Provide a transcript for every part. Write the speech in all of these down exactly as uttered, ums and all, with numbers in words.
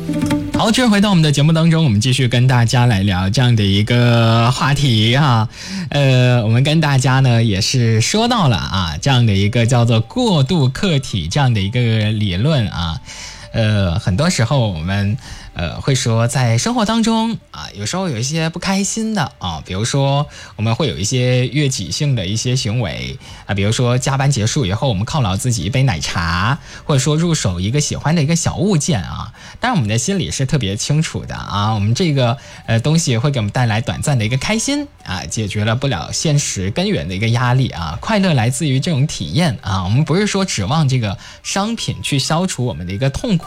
好，这回到我们的节目当中，我们继续跟大家来聊这样的一个话题啊。呃，我们跟大家呢也是说到了啊，这样的一个叫做过度客体这样的一个理论啊。呃，很多时候我们呃会说，在生活当中啊，有时候有一些不开心的啊，比如说我们会有一些越己性的一些行为啊，比如说加班结束以后，我们犒劳自己一杯奶茶，或者说入手一个喜欢的一个小物件啊。当然，我们的心里是特别清楚的啊，我们这个呃东西会给我们带来短暂的一个开心啊，解决了不了现实根源的一个压力啊。快乐来自于这种体验啊，我们不是说指望这个商品去消除我们的一个痛苦。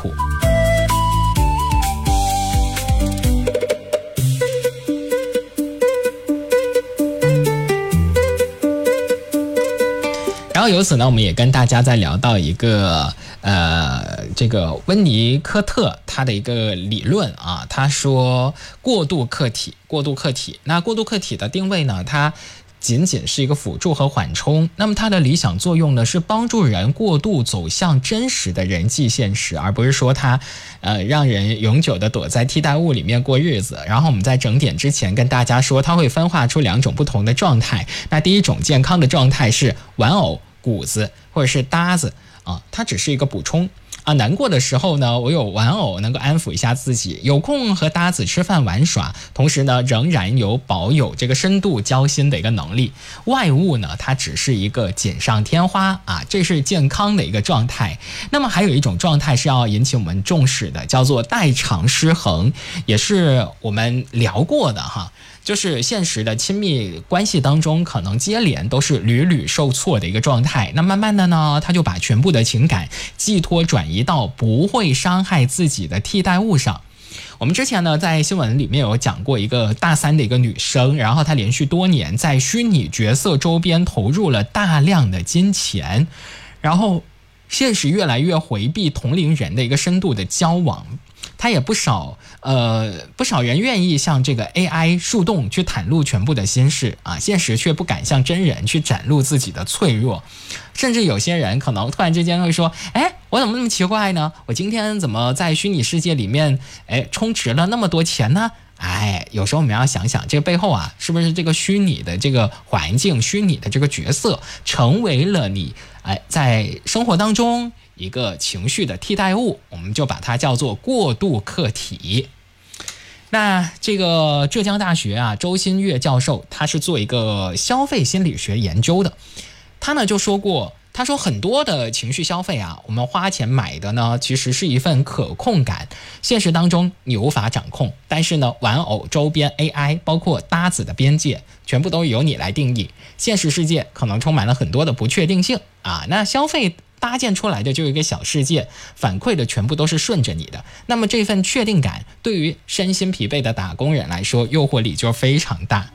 然后由此呢，我们也跟大家在聊到一个呃，这个温尼科特他的一个理论啊，他说过度客体，过度客体，那过度客体的定位呢，它仅仅是一个辅助和缓冲，那么它的理想作用呢，是帮助人过渡走向真实的人际现实，而不是说它呃让人永久的躲在替代物里面过日子。然后我们在整点之前跟大家说，它会分化出两种不同的状态。那第一种健康的状态是玩偶、谷子或者是搭子啊，它只是一个补充。啊，难过的时候呢，我有玩偶能够安抚一下自己，有空和搭子吃饭玩耍，同时呢，仍然有保有这个深度交心的一个能力。外物呢，它只是一个锦上添花啊，这是健康的一个状态。那么还有一种状态是要引起我们重视的，叫做代偿失衡，也是我们聊过的哈。就是现实的亲密关系当中，可能接连都是屡屡受挫的一个状态。那慢慢的呢，他就把全部的情感寄托转移到不会伤害自己的替代物上。我们之前呢，在新闻里面有讲过一个大三的一个女生，然后她连续多年在虚拟角色周边投入了大量的金钱，然后现实越来越回避同龄人的一个深度的交往。他也不少呃不少人愿意向这个 A I 树洞去袒露全部的心事啊，现实却不敢向真人去展露自己的脆弱。甚至有些人可能突然之间会说，哎，我怎么那么奇怪呢？我今天怎么在虚拟世界里面哎充值了那么多钱呢？哎，有时候我们要想想这个背后啊，是不是这个虚拟的这个环境，虚拟的这个角色成为了你哎在生活当中一个情绪的替代物，我们就把它叫做过度客体。那这个浙江大学啊，周新月教授，他是做一个消费心理学研究的，他呢就说过，他说很多的情绪消费啊，我们花钱买的呢，其实是一份可控感，现实当中你无法掌控，但是呢，玩偶周边 A I 包括搭子的边界，全部都由你来定义。现实世界可能充满了很多的不确定性啊，那消费搭建出来的就有一个小世界，反馈的全部都是顺着你的。那么这份确定感对于身心疲惫的打工人来说，诱惑力就非常大。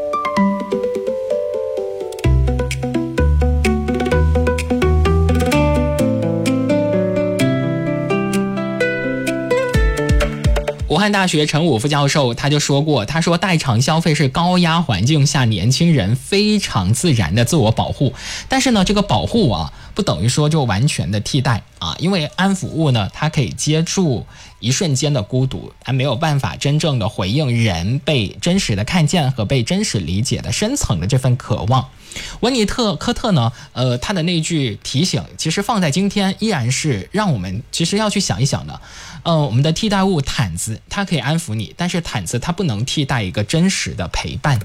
武汉大学陈武副教授他就说过，他说代偿消费是高压环境下年轻人非常自然的自我保护，但是呢，这个保护啊，不等于说就完全的替代啊，因为安抚物呢，它可以接住一瞬间的孤独，还没有办法真正的回应人被真实的看见和被真实理解的深层的这份渴望。温尼特科特呢，呃，他的那句提醒，其实放在今天依然是让我们其实要去想一想的。呃，我们的替代物毯子，它可以安抚你，但是毯子它不能替代一个真实的陪伴。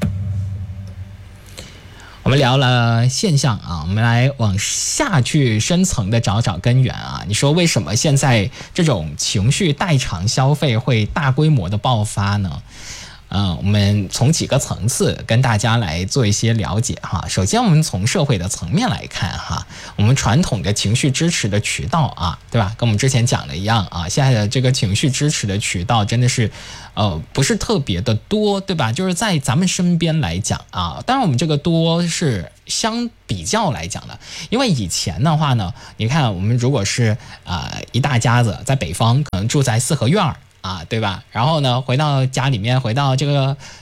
我们聊了现象啊，我们来往下去深层的找找根源啊。你说为什么现在这种情绪代偿消费会大规模的爆发呢？嗯，我们从几个层次跟大家来做一些了解哈。首先，我们从社会的层面来看哈，我们传统的情绪支持的渠道啊，对吧？跟我们之前讲的一样啊，现在的这个情绪支持的渠道真的是，呃，不是特别的多，对吧？就是在咱们身边来讲啊，当然我们这个多是相比较来讲的，因为以前的话呢，你看我们如果是啊、呃、一大家子在北方，可能住在四合院儿。啊，对吧？然后呢，回到家里面，回到这个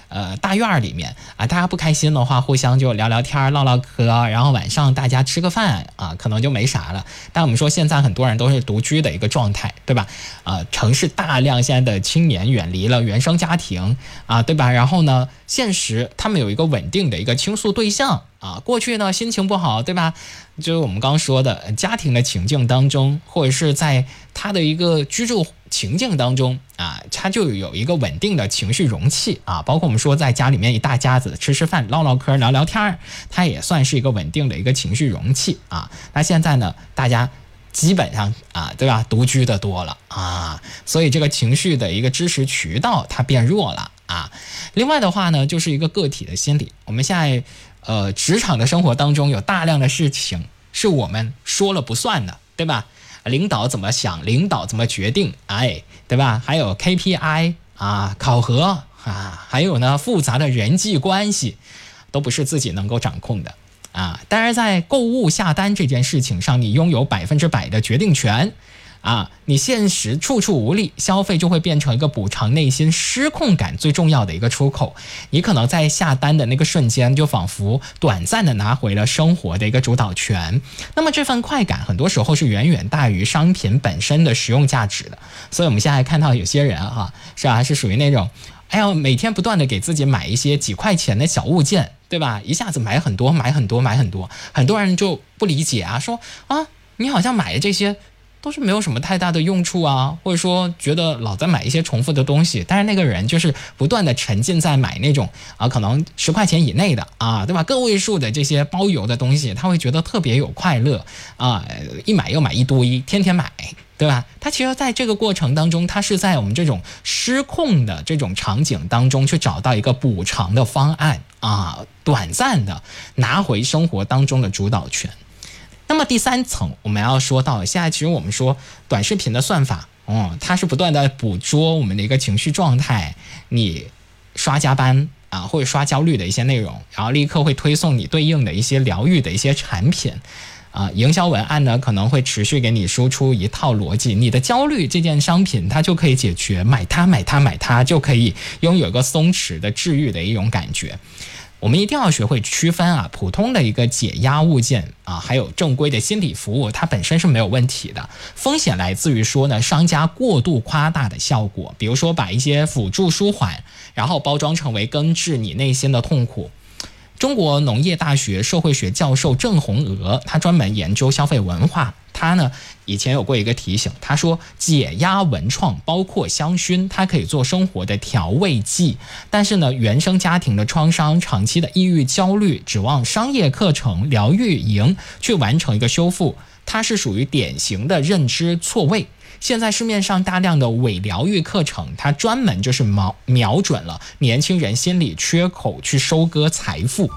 呃大院里面啊，大家不开心的话，互相就聊聊天唠唠嗑，然后晚上大家吃个饭啊，可能就没啥了。但我们说现在很多人都是独居的一个状态，对吧？啊，城市大量现在的青年远离了原生家庭啊，对吧？然后呢，现实他们有一个稳定的一个倾诉对象啊，过去呢心情不好，对吧？就是我们刚刚说的家庭的情境当中，或者是在他的一个居住情境当中啊，他就有一个稳定的情绪容器啊，包括我们说在家里面一大家子吃吃饭、唠唠嗑、聊聊天，它也算是一个稳定的一个情绪容器啊。那现在呢，大家基本上啊，对吧，独居的多了啊，所以这个情绪的一个支持渠道它变弱了啊。另外的话呢，就是一个个体的心理，我们现在呃职场的生活当中有大量的事情是我们说了不算的，对吧？领导怎么想，领导怎么决定，哎，对吧？还有 K P I 啊，考核啊，还有呢复杂的人际关系，都不是自己能够掌控的啊。但是在购物下单这件事情上，你拥有百分之百的决定权啊，你现实处处无力，消费就会变成一个补偿内心失控感最重要的一个出口。你可能在下单的那个瞬间，就仿佛短暂的拿回了生活的一个主导权。那么这份快感很多时候是远远大于商品本身的实用价值的。所以我们现在看到有些人哈，是吧，是属于那种，哎呀，每天不断的给自己买一些几块钱的小物件，对吧？一下子买很多，买很多，买很多，很多人就不理解啊，说啊，你好像买的这些都是没有什么太大的用处啊，或者说觉得老在买一些重复的东西，但是那个人就是不断的沉浸在买那种啊可能十块钱以内的啊，对吧？个位数的这些包邮的东西，他会觉得特别有快乐啊，一买又买一堆，天天买，对吧？他其实在这个过程当中，他是在我们这种失控的这种场景当中去找到一个补偿的方案啊，短暂的拿回生活当中的主导权。那么第三层我们要说到，现在其实我们说短视频的算法，嗯，它是不断的捕捉我们的一个情绪状态，你刷加班啊或者刷焦虑的一些内容，然后立刻会推送你对应的一些疗愈的一些产品啊，营销文案呢可能会持续给你输出一套逻辑，你的焦虑这件商品它就可以解决，买它买它买它就可以拥有一个松弛的治愈的一种感觉。我们一定要学会区分啊，普通的一个解压物件啊，还有正规的心理服务，它本身是没有问题的。风险来自于说呢，商家过度夸大的效果，比如说把一些辅助舒缓，然后包装成为根治你内心的痛苦。中国农业大学社会学教授郑红娥，他专门研究消费文化。他呢以前有过一个提醒，他说解压文创包括香薰，它可以做生活的调味剂，但是呢原生家庭的创伤、长期的抑郁焦虑，指望商业课程、疗愈营去完成一个修复，它是属于典型的认知错位。现在市面上大量的伪疗愈课程，它专门就是瞄瞄准了年轻人心理缺口去收割财富。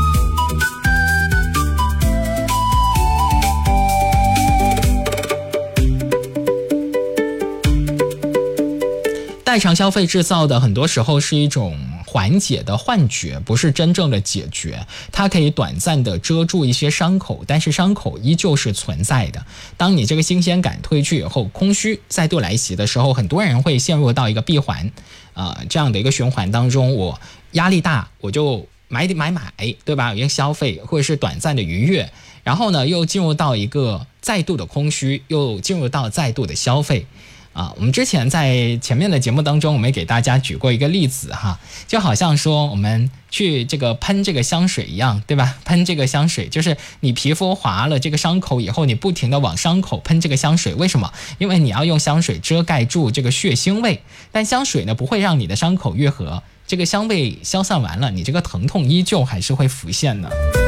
代偿消费制造的很多时候是一种缓解的幻觉，不是真正的解决。它可以短暂的遮住一些伤口，但是伤口依旧是存在的。当你这个新鲜感褪去以后，空虚再度来袭的时候，很多人会陷入到一个闭环啊、呃、这样的一个循环当中。我压力大，我就买买买，对吧？有一个消费或者是短暂的愉悦，然后呢又进入到一个再度的空虚，又进入到再度的消费。啊，我们之前在前面的节目当中，我们也给大家举过一个例子哈，就好像说我们去这个喷这个香水一样，对吧？喷这个香水就是你皮肤划了这个伤口以后，你不停的往伤口喷这个香水，为什么？因为你要用香水遮盖住这个血腥味，但香水呢不会让你的伤口愈合，这个香味消散完了，你这个疼痛依旧还是会浮现的。